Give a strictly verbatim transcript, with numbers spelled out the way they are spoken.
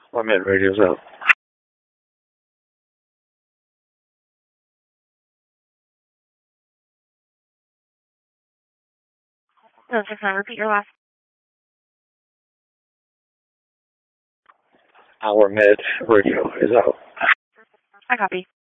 One minute, radio's out. No, just not. Repeat your last. Our med radio is out. I copy.